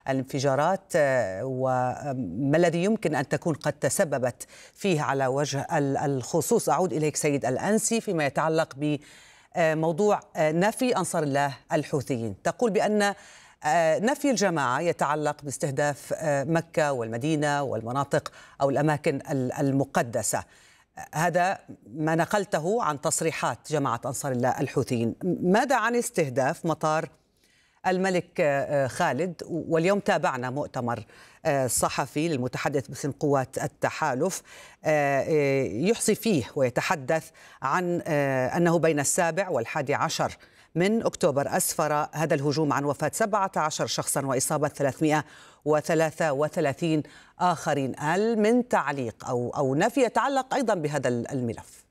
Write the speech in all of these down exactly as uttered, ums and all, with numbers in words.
الانفجارات وما الذي يمكن أن تكون قد تسببت فيه على وجه الخصوص. أعود إليك سيد الأنسي فيما يتعلق بموضوع نفي أنصار الله الحوثيين. تقول بأن نفي الجماعة يتعلق باستهداف مكة والمدينة والمناطق أو الأماكن المقدسة. هذا ما نقلته عن تصريحات جماعة أنصار الله الحوثيين. ماذا عن استهداف مطار الملك خالد؟ واليوم تابعنا مؤتمر صحفي للمتحدث باسم قوات التحالف يحصي فيه ويتحدث عن أنه بين السابع والحادي عشر من أكتوبر أسفر هذا الهجوم عن وفاة سبعة عشر شخصا وإصابة ثلاثمئة وثلاثة وثلاثين آخرين. هل من تعليق أو أو نفي يتعلق أيضا بهذا الملف؟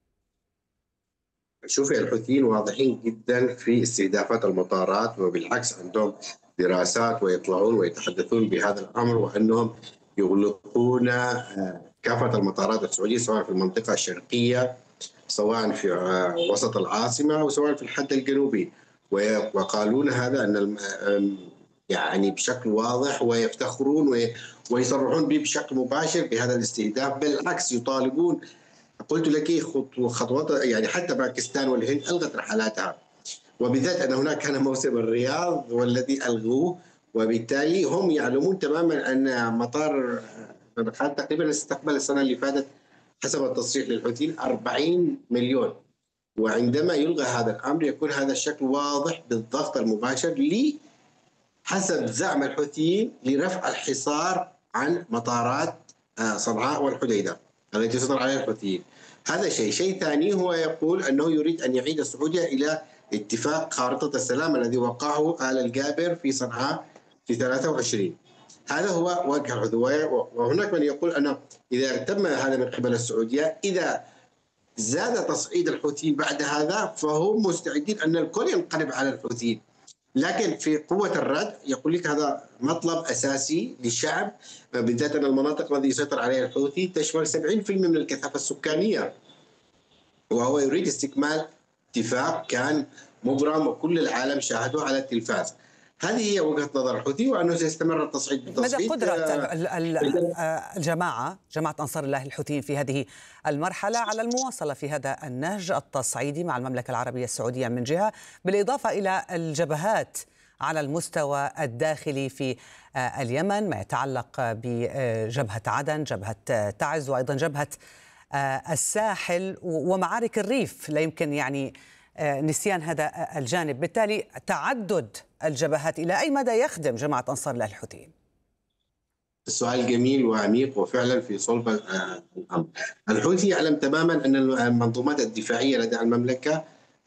شوفي، الحوثيين واضحين جدا في استهدافات المطارات، وبالعكس عندهم دراسات ويطلعون ويتحدثون بهذا الأمر، وأنهم يغلقون كافة المطارات السعودية سواء في المنطقة الشرقية سواء في وسط العاصمة أو سواء في الحد الجنوبي، وقالون هذا أن يعني بشكل واضح ويفتخرون ويصرحون به بشكل مباشر بهذا الاستهداف. بالعكس يطالبون، قلت لك خطوات، يعني حتى باكستان والهند ألغت رحلاتها، وبالذات أن هناك كان موسم الرياض والذي ألغوه، وبالتالي هم يعلمون تماما أن مطار تقريبا استقبل السنة اللي فاتت حسب التصريح للحوثيين أربعين مليون، وعندما يلغى هذا الأمر يكون هذا الشكل واضح بالضغط المباشر لي حسب زعم الحوثيين لرفع الحصار عن مطارات صنعاء والحديدة التي يسيطر عليها الحوثيين. هذا شيء شيء ثاني، هو يقول أنه يريد أن يعيد السعودية إلى اتفاق خارطة السلام الذي وقعه آل الجابر في صنعاء في ثلاثة وعشرين. هذا هو وجه الحوثيين. وهناك من يقول أنه إذا تم هذا من قبل السعودية، إذا زاد تصعيد الحوثيين بعد هذا فهم مستعدين أن الكل ينقلب على الحوثيين. لكن في قوة الرد يقول لك هذا مطلب أساسي للشعب، بالذات أن المناطق التي يسيطر عليها الحوثي تشمل سبعين بالمئة من الكثافة السكانية، وهو يريد استكمال اتفاق كان مبرم وكل العالم شاهده على التلفاز. هذه هي وجهة نظر الحوثي، وأنه سيستمر التصعيد بالتصعيد. ماذا قدرة الجماعة جماعة أنصار الله الحوثيين في هذه المرحلة على المواصلة في هذا النهج التصعيدي مع المملكة العربية السعودية من جهة، بالإضافة إلى الجبهات على المستوى الداخلي في اليمن، ما يتعلق بجبهة عدن، جبهة تعز، وأيضا جبهة الساحل ومعارك الريف؟ لا يمكن يعني نسيان هذا الجانب. بالتالي تعدد الجبهات إلى أي مدى يخدم جماعة أنصار الله الحوثيين؟ السؤال جميل وعميق وفعلا في صلب الأمر. الحوثي يعلم تماما أن المنظومات الدفاعية لدى المملكة،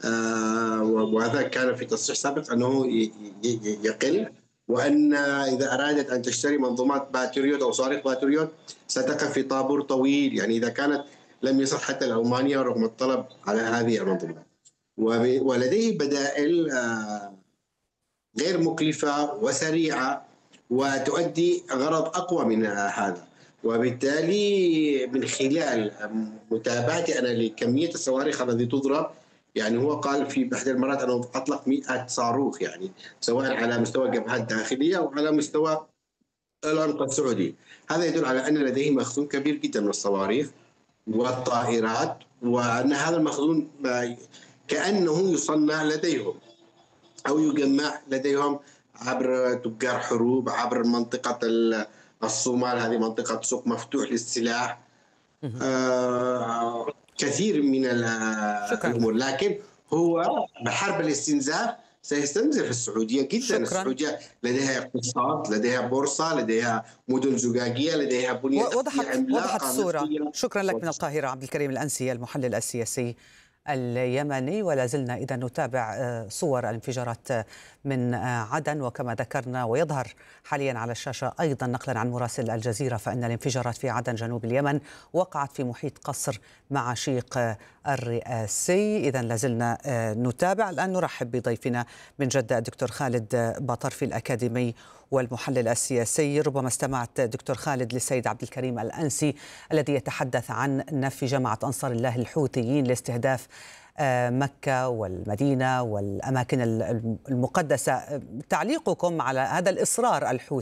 وهذا كان في تصريح سابق، أنه يقل، وأن إذا أرادت أن تشتري منظومات باتريوت أو صواريخ باتريوت ستقف في طابور طويل، يعني إذا كانت لم يصل حتى لألمانيا رغم الطلب على هذه المنظومات. ولديه بدائل غير مكلفة وسريعة وتؤدي غرض أقوى من هذا. وبالتالي من خلال متابعتي أنا لكمية الصواريخ التي تضرب، يعني هو قال في إحدى المرات أنه أطلق مئة صاروخ، يعني سواء على مستوى الجبهات الداخلية أو على مستوى العمق السعودي. هذا يدل على أن لديه مخزون كبير جدا من الصواريخ والطائرات، وأن هذا المخزون كأنه يصنع لديهم أو يجمع لديهم عبر تجار حروب، عبر منطقة الصومال، هذه منطقة سوق مفتوح للسلاح. آه كثير من الأمور، لكن هو بحرب الاستنزاف سيستنزف السعودية جدا. شكرا. السعودية لديها اقتصاد، لديها بورصة، لديها مدن زجاجية، لديها بنية وضحت وضحت الصورة. شكرا لك من القاهرة عبد الكريم الأنسي المحلل السياسي اليمني. ولا زلنا إذا نتابع صور الانفجارات من عدن، وكما ذكرنا ويظهر حاليا على الشاشة أيضا نقلا عن مراسل الجزيرة، فإن الانفجارات في عدن جنوب اليمن وقعت في محيط قصر معشيق الرئاسي. إذا لازلنا نتابع. الآن نرحب بضيفنا من جدة الدكتور خالد باطرفي الأكاديمي والمحلل السياسي. ربما استمعت دكتور خالد للسيد عبد الكريم الأنسي الذي يتحدث عن نفي جماعة أنصار الله الحوثيين لاستهداف مكة والمدينة والأماكن المقدسة. تعليقكم على هذا الإصرار الحوثي؟